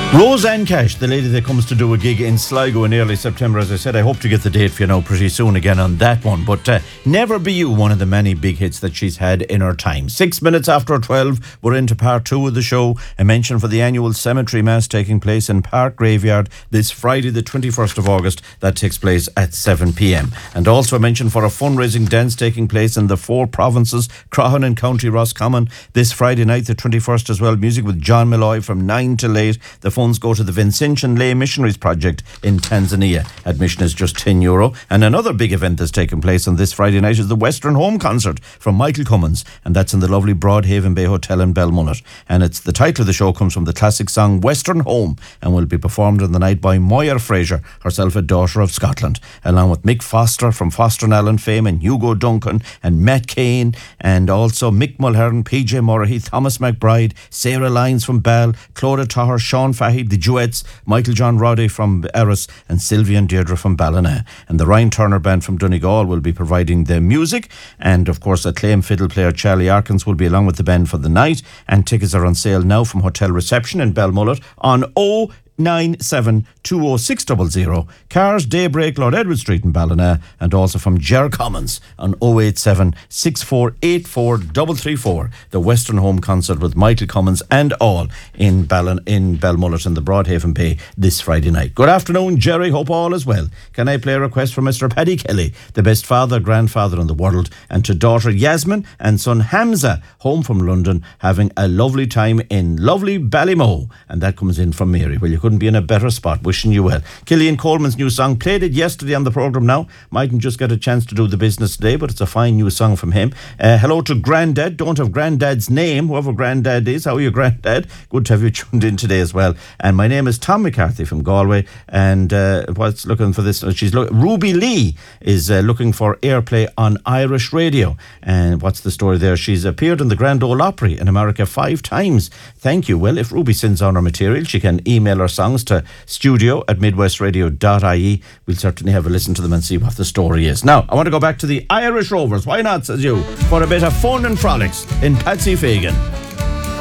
Roseanne Cash, the lady that comes to do a gig in Sligo in early September. As I said, I hope to get the date for you now pretty soon again on that one. But Never Be You, one of the many big hits that she's had in her time. 6 minutes after 12, we're into part 2 of the show. A mention for the annual cemetery mass taking place in Park Graveyard this Friday, the 21st of August. That takes place at 7 p.m. And also a mention for a fundraising dance taking place in the 4 provinces, Croghan and County Roscommon, this Friday night, the 21st as well. Music with John Malloy from 9 till 8. The funds go to the Vincentian Lay Missionaries Project in Tanzania. Admission is just €10. And another big event that's taking place on this Friday night is the Western Home Concert from Michael Cummins, and that's in the lovely Broadhaven Bay Hotel in Belmullet. And it's the title of the show comes from the classic song Western Home, and will be performed on the night by Moira Fraser, herself a daughter of Scotland, along with Mick Foster from Foster and Allen fame, and Hugo Duncan and Matt Kane, and also Mick Mulhern, PJ Murray, Thomas McBride, Sarah Lyons from Bell, Clodagh Tahir, Sean Fahey, the Duets, Michael John Roddy from Erris, and Sylvia and Deirdre from Ballina. And the Ryan Turner Band from Donegal will be providing the music, and of course acclaimed fiddle player Charlie Arkins will be along with the band for the night, and tickets are on sale now from Hotel Reception in Belmullet on 097-20600, Cars Daybreak, Lord Edward Street in Ballina, and also from Ger Commons on 087-6484-334. The Western Home Concert with Michael Cummins and all in Belmullet in the Broadhaven Bay this Friday night. Good afternoon, Jerry. Hope all is well. Can I play a request for Mr. Paddy Kelly, the best father, grandfather in the world, and to daughter Yasmin and son Hamza, home from London, having a lovely time in lovely Ballymo. And that comes in from Mary. Well, you couldn't be in a better spot. Wishing you well. Killian Coleman's new song, played it yesterday on the programme now. Mightn't just get a chance to do the business today, but it's a fine new song from him. Hello to Grandad. Don't have Grandad's name, whoever Grandad is. How are you, Grandad? Good to have you tuned in today as well. And my name is Tom McCarthy from Galway. And what's looking for this? Ruby Lee is looking for airplay on Irish radio. And what's the story there? She's appeared in the Grand Ole Opry in America 5 times. Thank you. Well, if Ruby sends on her material, she can email her songs to studio@midwestradio.ie. We'll certainly have a listen to them and see what the story is. Now, I want to go back to the Irish Rovers. Why not, says you, for a bit of fun and frolics in Patsy Fagan.